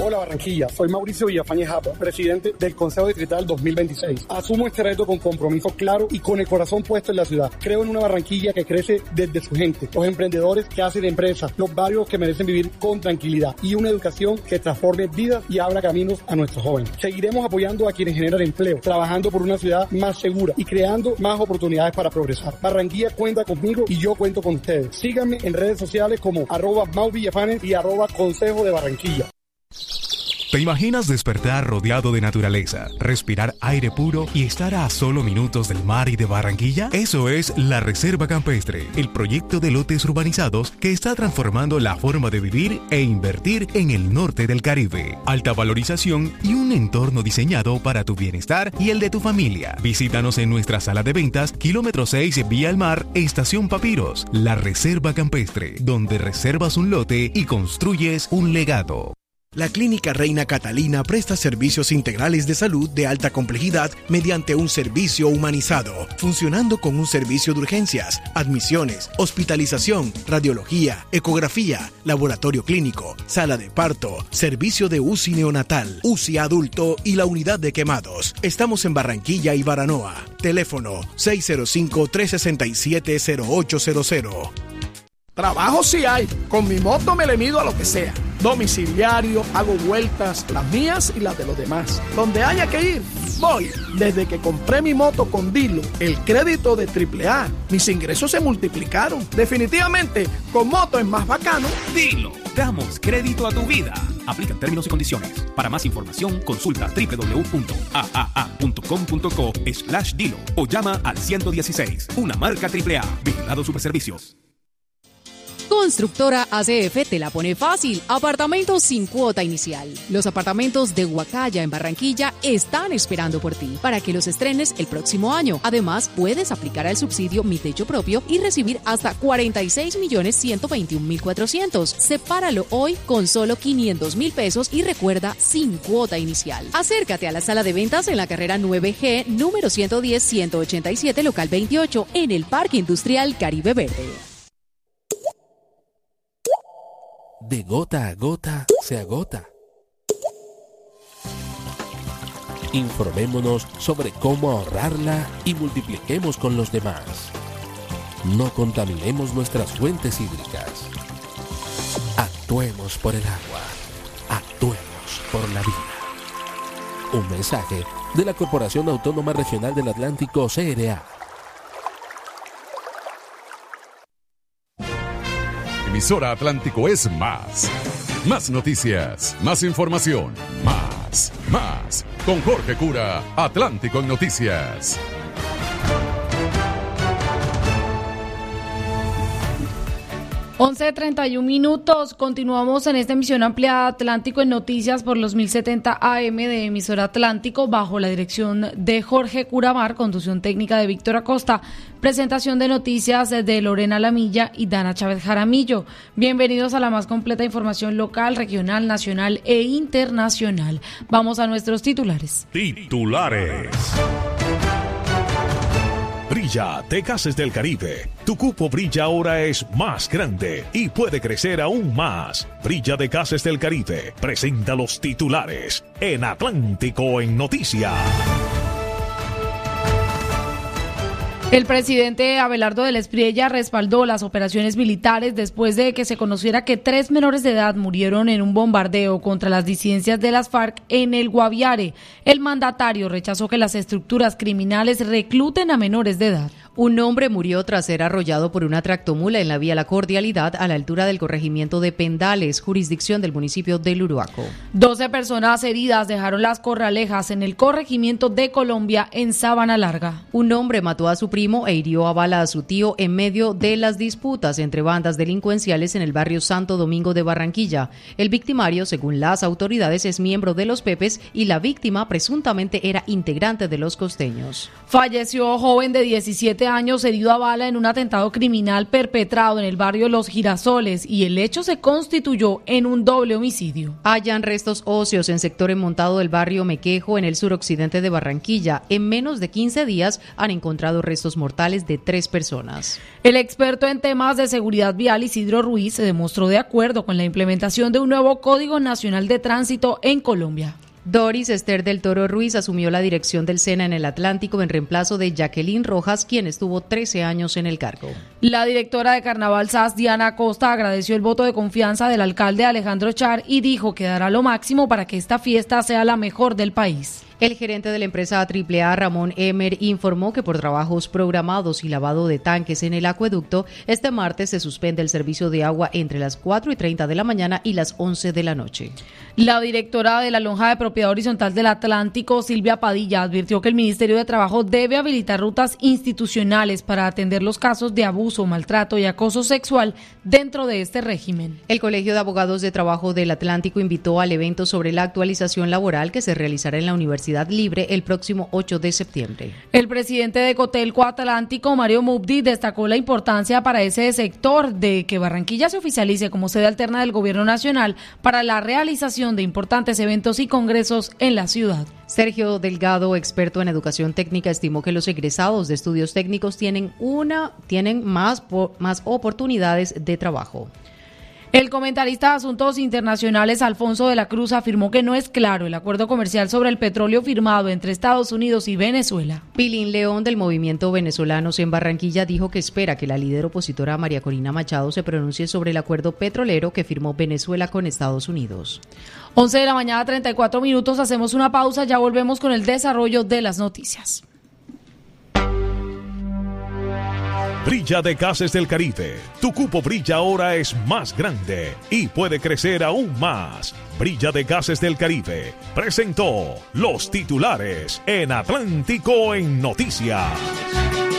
Hola Barranquilla, soy Mauricio Villafañez Japa, presidente del Consejo Distrital 2026. Asumo este reto con compromiso claro y con el corazón puesto en la ciudad. Creo en una Barranquilla que crece desde su gente, los emprendedores que hacen empresas, los barrios que merecen vivir con tranquilidad y una educación que transforme vidas y abra caminos a nuestros jóvenes. Seguiremos apoyando a quienes generan empleo, trabajando por una ciudad más segura y creando más oportunidades para progresar. Barranquilla cuenta conmigo y yo cuento con ustedes. Síganme en redes sociales como @MauVillafañez y @Consejo de Barranquilla. ¿Te imaginas despertar rodeado de naturaleza, respirar aire puro y estar a solo minutos del mar y de Barranquilla? Eso es la Reserva Campestre, el proyecto de lotes urbanizados que está transformando la forma de vivir e invertir en el norte del Caribe. Alta valorización y un entorno diseñado para tu bienestar y el de tu familia. Visítanos en nuestra sala de ventas, kilómetro 6, Vía al Mar, Estación Papiros, la Reserva Campestre, donde reservas un lote y construyes un legado. La Clínica Reina Catalina presta servicios integrales de salud de alta complejidad mediante un servicio humanizado, funcionando con un servicio de urgencias, admisiones, hospitalización, radiología, ecografía, laboratorio clínico, sala de parto, servicio de UCI neonatal, UCI adulto y la unidad de quemados. Estamos en Barranquilla y Baranoa. Teléfono 605-367-0800. Trabajo sí hay. Con mi moto me le mido a lo que sea. Domiciliario, hago vueltas, las mías y las de los demás. Donde haya que ir, voy. Desde que compré mi moto con Dilo, el crédito de AAA, mis ingresos se multiplicaron. Definitivamente, con moto es más bacano. Dilo, damos crédito a tu vida. Aplican términos y condiciones. Para más información, consulta www.aaa.com.co/Dilo o llama al 116. Una marca AAA. Vigilado Superservicios. Constructora ACF te la pone fácil. Apartamentos sin cuota inicial. Los apartamentos de Huacaya en Barranquilla están esperando por ti para que los estrenes el próximo año. Además, puedes aplicar al subsidio Mi Techo Propio y recibir hasta 46.121.400. Sepáralo hoy con solo 500.000 pesos y recuerda, sin cuota inicial. Acércate a la sala de ventas en la carrera 9G, número 110-187, local 28, en el Parque Industrial Caribe Verde. De gota a gota se agota. Informémonos sobre cómo ahorrarla y multipliquemos con los demás. No contaminemos nuestras fuentes hídricas. Actuemos por el agua. Actuemos por la vida. Un mensaje de la Corporación Autónoma Regional del Atlántico, CRA. Emisora Atlántico es más. Más noticias, más información, más. Con Jorge Cura, Atlántico en Noticias. (11:31). Continuamos en esta emisión ampliada Atlántico en Noticias por los 1070 AM de Emisora Atlántico, bajo la dirección de Jorge Curamar, conducción técnica de Víctor Acosta, presentación de noticias de Lorena Lamilla y Dana Chávez Jaramillo. Bienvenidos a la más completa información local, regional, nacional e internacional. Vamos a nuestros titulares. Brilla, de Gases del Caribe. Tu cupo Brilla ahora es más grande y puede crecer aún más. Brilla de Gases del Caribe presenta los titulares en Atlántico en Noticias. El presidente Abelardo del Espriella respaldó las operaciones militares después de que se conociera que 3 menores de edad murieron en un bombardeo contra las disidencias de las FARC en el Guaviare. El mandatario rechazó que las estructuras criminales recluten a menores de edad. Un hombre murió tras ser arrollado por una tractomula en la vía La Cordialidad a la altura del corregimiento de Pendales, jurisdicción del municipio de Uruaco. 12 personas heridas dejaron las corralejas en el corregimiento de Colombia en Sabana Larga. Un hombre mató a su primo e hirió a bala a su tío en medio de las disputas entre bandas delincuenciales en el barrio Santo Domingo de Barranquilla. El victimario, según las autoridades, es miembro de los Pepes y la víctima presuntamente era integrante de los Costeños. Falleció joven de 17 27 años, herido a bala en un atentado criminal perpetrado en el barrio Los Girasoles, y el hecho se constituyó en un doble homicidio. Hallan restos óseos en sector enmontado del barrio Mequejo, en el suroccidente de Barranquilla. En menos de 15 días han encontrado restos mortales de 3 personas. El experto en temas de seguridad vial, Isidro Ruiz, se demostró de acuerdo con la implementación de un nuevo Código Nacional de Tránsito en Colombia. Doris Esther del Toro Ruiz asumió la dirección del SENA en el Atlántico en reemplazo de Jacqueline Rojas, quien estuvo 13 años en el cargo. La directora de Carnaval SAS, Diana Acosta, agradeció el voto de confianza del alcalde Alejandro Char y dijo que dará lo máximo para que esta fiesta sea la mejor del país. El gerente de la empresa AAA, Ramón Emer, informó que por trabajos programados y lavado de tanques en el acueducto, este martes se suspende el servicio de agua entre las 4:30 de la mañana y las 11 de la noche. La directora de la Lonja de Propiedad Horizontal del Atlántico, Silvia Padilla, advirtió que el Ministerio de Trabajo debe habilitar rutas institucionales para atender los casos de abuso, maltrato y acoso sexual dentro de este régimen. El Colegio de Abogados de Trabajo del Atlántico invitó al evento sobre la actualización laboral que se realizará en la Universidad Libre el próximo 8 de septiembre. El presidente de Cotelco Atlántico, Mario Mubdi, destacó la importancia para ese sector de que Barranquilla se oficialice como sede alterna del Gobierno Nacional para la realización de importantes eventos y congresos en la ciudad. Sergio Delgado, experto en educación técnica, estimó que los egresados de estudios técnicos tienen más oportunidades de trabajo. El comentarista de Asuntos Internacionales, Alfonso de la Cruz, afirmó que no es claro el acuerdo comercial sobre el petróleo firmado entre Estados Unidos y Venezuela. Pilín León, del Movimiento Venezolanos en Barranquilla, dijo que espera que la líder opositora María Corina Machado se pronuncie sobre el acuerdo petrolero que firmó Venezuela con Estados Unidos. 11 de la mañana, 34 minutos, hacemos una pausa, ya volvemos con el desarrollo de las noticias. Brilla de Gases del Caribe. Tu cupo Brilla ahora es más grande y puede crecer aún más. Brilla de Gases del Caribe presentó los titulares en Atlántico en Noticias.